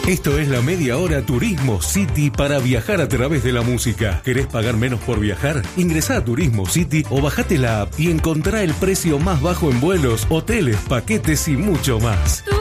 Esto es la Media Hora Turismo City para viajar a través de la música. ¿Querés pagar menos por viajar? Ingresá a Turismo City o bajate la app y encontrá el precio más bajo en vuelos, hoteles, paquetes y mucho más.